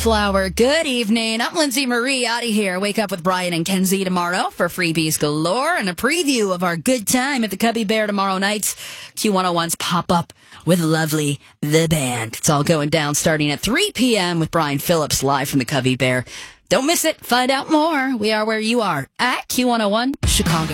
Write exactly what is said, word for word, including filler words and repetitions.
Mayflower. Good evening. I'm Lindsay Marie out of here. Wake up with Brian and Kenzie tomorrow for freebies galore and a preview of our good time at the Cubby Bear tomorrow night. Q one oh one's pop-up with Lovely the Band. It's all going down starting at three p.m. with Brian Phillips live from the Cubby Bear. Don't miss it. Find out more. We are where you are at Q one oh one Chicago.